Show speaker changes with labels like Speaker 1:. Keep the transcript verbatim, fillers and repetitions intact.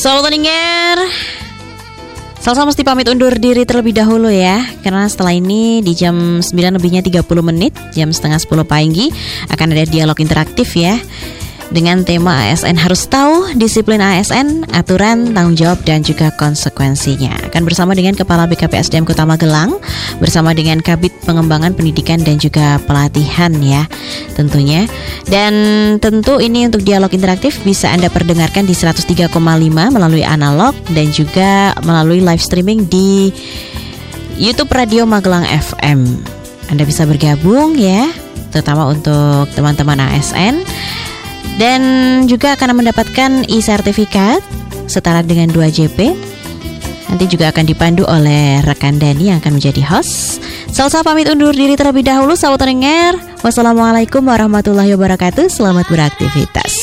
Speaker 1: Selamat pendengar. Salsa mesti pamit undur diri terlebih dahulu ya, karena setelah ini di jam sembilan lebihnya tiga puluh menit, jam setengah sepuluh pagi akan ada dialog interaktif ya, dengan tema A S N harus tahu, disiplin A S N, aturan, tanggung jawab dan juga konsekuensinya. Akan bersama dengan Kepala B K P S D M Kota Magelang, bersama dengan Kabid Pengembangan Pendidikan dan juga Pelatihan ya tentunya. Dan tentu ini untuk dialog interaktif bisa Anda perdengarkan di seratus tiga koma lima melalui analog dan juga melalui live streaming di YouTube Radio Magelang F M. Anda bisa bergabung ya, terutama untuk teman-teman A S N. Dan juga akan mendapatkan e-sertifikat setara dengan dua J P. Nanti juga akan dipandu oleh rekan Dani yang akan menjadi host. Salsa pamit undur diri terlebih dahulu. Sahabat pendengar, wassalamualaikum warahmatullahi wabarakatuh. Selamat beraktivitas.